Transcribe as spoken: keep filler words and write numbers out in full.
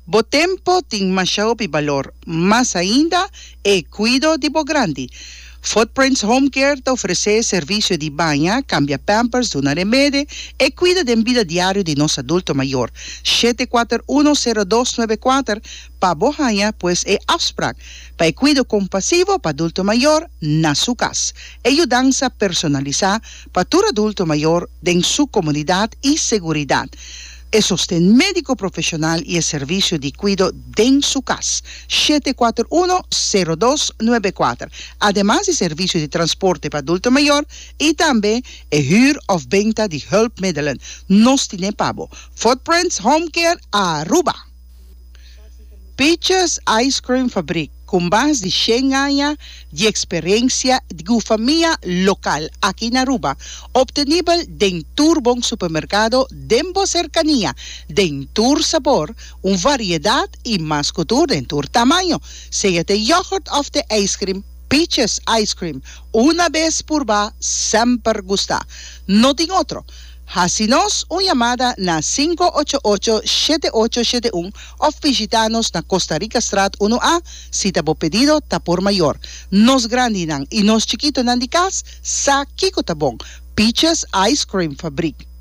Bo tempo ting masyaw pi valor, mas ainda e cuido di bo grandi. Footprints Home Care te ofrece servicio di banha, cambia pampers, dona remede e cuida de vida diario de nos adulto mayor. sete quatro uno cero dos nueve quatro pa bohanha, pues e afspraak. Pa e cuido compasivo pa adulto mayor na su casa. Ayudanza personalizada pa tu adulto mayor en su comunidad y seguridad. E sostén médico profesional y el servicio de cuidado en su casa. sete quatro uno cero dos nueve quatro. Además de servicio de transporte para adulto mayor y también el huur of venta de hulpmiddelen. Nos tiene pavo. Footprints Home Care Aruba. Peaches Ice Cream Fabric, con más de cien años de experiencia de familia local aquí en Aruba, obtenible en Turbón Supermercado, Dembo Cercanía, de Tur Sabor, una variedad y más couture de Tur Tamaño. Sea de yogurt of the ice cream, Peaches Ice Cream, una vez por va, siempre gusta. No tiene otro. Hacinos una llamada na cinco ocho ocho siete ocho siete uno o visitanos na Costa Rica Strat uno A si tabo pedido ta por mayor. Nos grandinan y nos chiquito nandikas sa kiko tabong. Peaches Ice Cream Fabric.